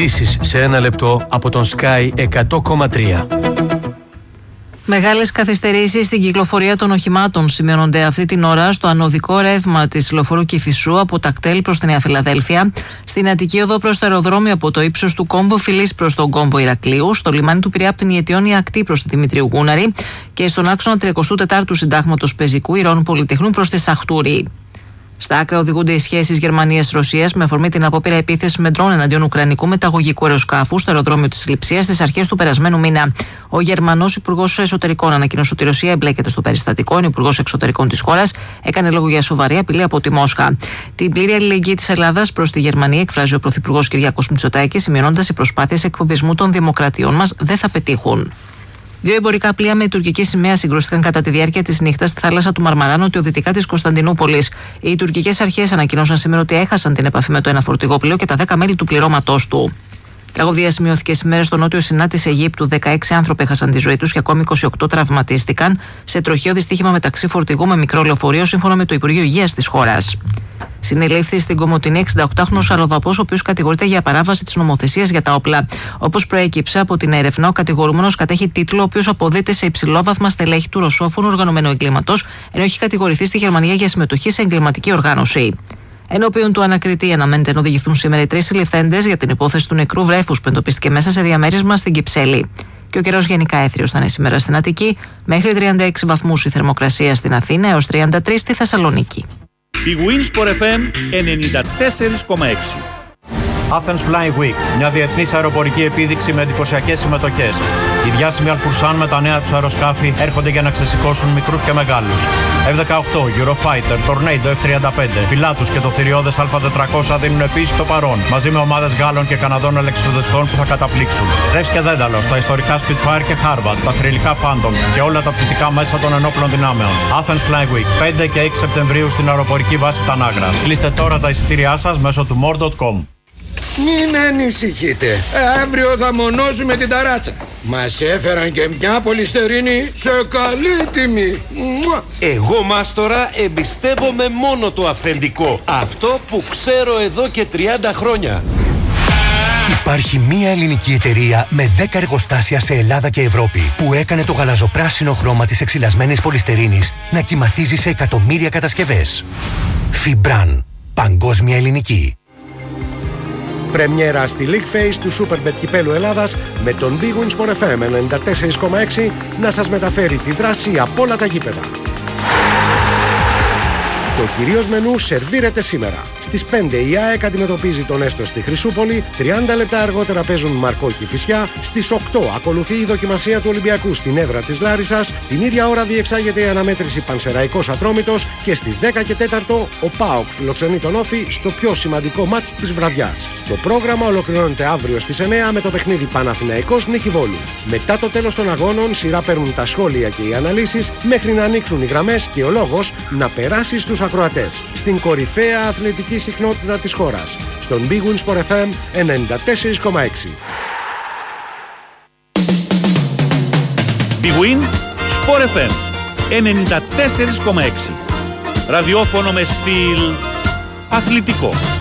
Ειδήσεις σε ένα λεπτό από τον Sky 100,3. Μεγάλες καθυστερήσεις στην κυκλοφορία των οχημάτων σημειώνονται αυτή την ώρα στο ανωδικό ρεύμα της λεωφορείου Κηφισού από Τακτέλ προς τη Νέα Φιλαδέλφια, στην Αττική Οδό προς το αεροδρόμιο από το ύψος του κόμβου Φιλής προς τον κόμβο Ηρακλείου, στο λιμάνι του Πειραιά από την Ιετιόνια Ακτή προς τη Δημητρίου Γούναρη και στον άξονα 34ου Συντάγματος Πεζικού Ηρών Πολυτεχνού προς τη Σαχτούρη. Στα άκρα οδηγούνται οι σχέσεις Γερμανίας-Ρωσίας με αφορμή την απόπειρα επίθεση με ντρόν εναντίον ουκρανικού μεταγωγικού αεροσκάφου στο αεροδρόμιο της Λειψίας στις αρχές του περασμένου μήνα. Ο Γερμανός Υπουργός Εσωτερικών ανακοίνωσε ότι η Ρωσία εμπλέκεται στο περιστατικό. Ο Υπουργός Εξωτερικών της χώρας έκανε λόγο για σοβαρή απειλή από τη Μόσχα. Την πλήρη αλληλεγγύη της Ελλάδας προς τη Γερμανία εκφράζει ο Πρωθυπουργός Κυριάκος Μητσοτάκης, σημειώνοντας οι προσπάθειες εκφοβισμού των δημοκρατιών μας δεν θα πετύχουν. Δύο εμπορικά πλοία με τουρκική σημαία συγκρούστηκαν κατά τη διάρκεια της νύχτας στη θάλασσα του Μαρμαρά νοτιοδυτικά της Κωνσταντινούπολης. Οι τουρκικές αρχές ανακοινώσαν σήμερα ότι έχασαν την επαφή με το ένα φορτηγό πλοίο και τα 10 μέλη του πληρώματός του. Τραγωδία σημειώθηκε σήμερα στο νότιο Σινά της Αιγύπτου. 16 άνθρωποι έχασαν τη ζωή τους και ακόμη 28 τραυματίστηκαν σε τροχαίο δυστύχημα μεταξύ φορτηγού με μικρό λεωφορείο, σύμφωνα με το Υπουργείο Υγείας της χώρας. Συνελήφθη στην Κομοτηνή 68χρονος αλλοδαπός, ο οποίος κατηγορείται για παράβαση της νομοθεσίας για τα όπλα. Όπως προέκυψε από την έρευνα, ο κατηγορούμενος κατέχει τίτλο ο οποίος αποδίδεται σε υψηλόβαθμα στελέχη του ρωσόφωνου οργανωμένου εγκλήματος, ενώ έχει κατηγορηθεί στη Γερμανία για συμμετοχή σε εγκληματική οργάνωση. Ενώπιον του ανακριτή αναμένεται να οδηγηθούν σήμερα οι 3 συλληφθέντες για την υπόθεση του νεκρού βρέφους που εντοπίστηκε μέσα σε διαμέρισμα στην Κυψέλη. Και ο καιρός γενικά έθριος θα είναι σήμερα στην Αττική, μέχρι 36 βαθμούς η θερμοκρασία στην Αθήνα έως 33 στη Θεσσαλονίκη. Η Winsport FM 94,6. Athens Flying Week, μια διεθνής αεροπορική επίδειξη με εντυπωσιακές συμμετοχές. Οι διάσημοι Αλφουρσάν με τα νέα τους αεροσκάφη έρχονται για να ξεσηκώσουν μικρούς και μεγάλους. F-18, Eurofighter, Tornado F-35, Pilatus και το θηριώδες Α400 δίνουν επίσης το παρόν, μαζί με ομάδες Γάλλων και Καναδών αλεξιπτοδιστών που θα καταπλήξουν. Ζεύς και Δένταλος, τα ιστορικά Spitfire και Harvard, τα θρυλικά Phantom και όλα τα πτυτικά μέσα των ενόπλων δυνάμεων. Athens Flying Week, 5 και 6 Σεπτεμβρίου στην αεροπορική βάση Τανάγρας. Κλείστε τώρα τα εισιτήριά σας μέσω του more.com. Μην ανησυχείτε, αύριο θα μονώσουμε την ταράτσα. Μας έφεραν και μια πολυστερίνη σε καλή τιμή. Εγώ, μάστορα, εμπιστεύομαι μόνο το αυθεντικό. Αυτό που ξέρω εδώ και 30 χρόνια. Υπάρχει μία ελληνική εταιρεία με 10 εργοστάσια σε Ελλάδα και Ευρώπη που έκανε το γαλαζοπράσινο χρώμα της εξυλασμένης πολυστερίνης να κυματίζει σε εκατομμύρια κατασκευές. Φιμπράν. Παγκόσμια ελληνική. Πρεμιέρα στη League Face του Superbet Κυπέλλου Ελλάδας με τον Big Win Sport FM 94,6 να σας μεταφέρει τη δράση από όλα τα γήπεδα. Το κυρίως μενού σερβίρεται σήμερα. Στις 5 η ΑΕΚ αντιμετωπίζει τον Έστω στη Χρυσούπολη, 30 λεπτά αργότερα παίζουν Μαρκό Κηφισιά, στις 8 ακολουθεί η δοκιμασία του Ολυμπιακού στην έδρα της Λάρισσας, την ίδια ώρα διεξάγεται η αναμέτρηση Πανσεραϊκός Ατρόμητος και στις 10 και 4 ο ΠΑΟΚ φιλοξενεί τον Όφη στο πιο σημαντικό μάτς της βραδιάς. Το πρόγραμμα ολοκληρώνεται αύριο στις 9 με το παιχνίδι Παναθηναϊκός Νίκη Βόλου. Μετά το τέλος των αγώνων, σειρά παίρνουν τα σχόλια και οι αναλύσεις μέχρι να ανοίξουν οι γραμμές και ο λόγος να περάσει στους ακροατές. Στην κορυφαία αθλητική συχνότητα της χώρας. Στον Big Win Sport FM 94,6. Big Win Sport FM 94,6. Ραδιόφωνο με στυλ αθλητικό.